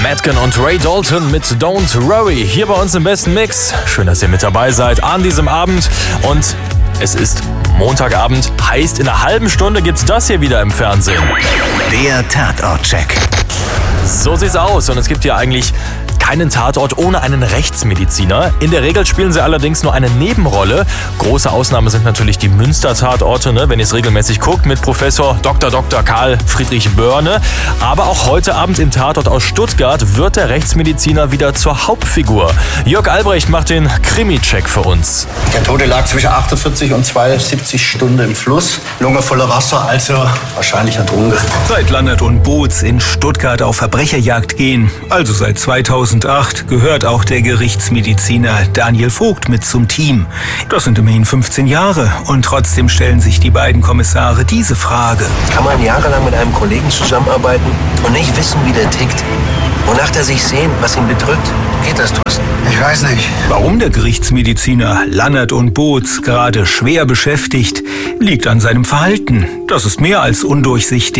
Madgen und Ray Dalton mit Don't Worry hier bei uns im besten Mix. Schön, dass ihr mit dabei seid an diesem Abend. Und es ist Montagabend, heißt in einer halben Stunde gibt's das hier wieder im Fernsehen. Der Tatort-Check. So sieht's aus und es gibt ja eigentlich keinen Tatort ohne einen Rechtsmediziner. In der Regel spielen sie allerdings nur eine Nebenrolle. Große Ausnahme sind natürlich die Münster-Tatorte, wenn ihr es regelmäßig guckt, mit Professor Dr. Karl Friedrich Börne. Aber auch heute Abend im Tatort aus Stuttgart wird der Rechtsmediziner wieder zur Hauptfigur. Jörg Albrecht macht den Krimi-Check für uns. Der Tote lag zwischen 48 und 72 Stunden im Fluss. Lunge voller Wasser, also wahrscheinlich ertrunken. Seit Lannert und Boots in Stuttgart auf Verbrecherjagd gehen, also seit 2008, gehört auch der Gerichtsmediziner Daniel Vogt mit zum Team. Das sind immerhin 15 Jahre und trotzdem stellen sich die beiden Kommissare diese Frage. Kann man jahrelang mit einem Kollegen zusammenarbeiten und nicht wissen, wie der tickt? Wonach er sich sehnt, was ihn bedrückt? Geht das, Thorsten? Ich weiß nicht. Warum der Gerichtsmediziner Lannert und Boots gerade schwer beschäftigt, liegt an seinem Verhalten. Das ist mehr als undurchsichtig.